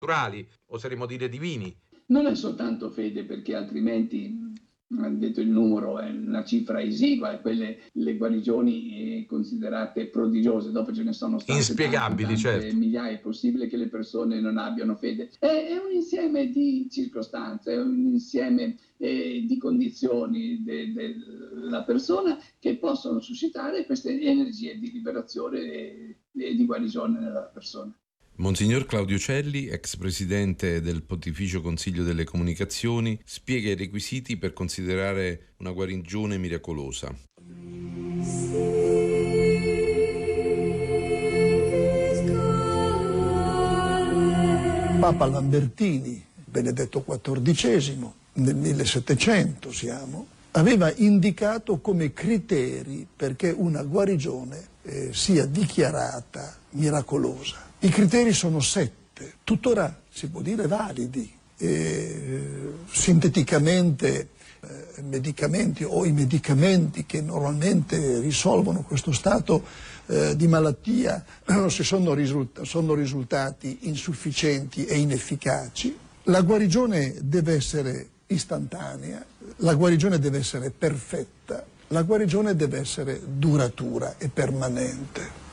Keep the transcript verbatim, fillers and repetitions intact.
naturali, oseremo dire divini. Non è soltanto fede, perché altrimenti, ha detto il numero, è una cifra esigua, e quelle le guarigioni considerate prodigiose, dopo ce ne sono state tante, Inspiegabili, tante certo. migliaia. È possibile che le persone non abbiano fede? È, è un insieme di circostanze, è un insieme eh, di condizioni della persona che possono suscitare queste energie di liberazione e, e di guarigione nella persona. Monsignor Claudio Celli, ex presidente del Pontificio Consiglio delle Comunicazioni, spiega i requisiti per considerare una guarigione miracolosa. Papa Lambertini, Benedetto quattordicesimo, nel millesettecento siamo, aveva indicato come criteri perché una guarigione eh, sia dichiarata miracolosa. I criteri sono sette, tuttora si può dire validi. E, sinteticamente, eh, medicamenti o i medicamenti che normalmente risolvono questo stato eh, di malattia se sono, risulta- sono risultati insufficienti e inefficaci. La guarigione deve essere istantanea, la guarigione deve essere perfetta, la guarigione deve essere duratura e permanente.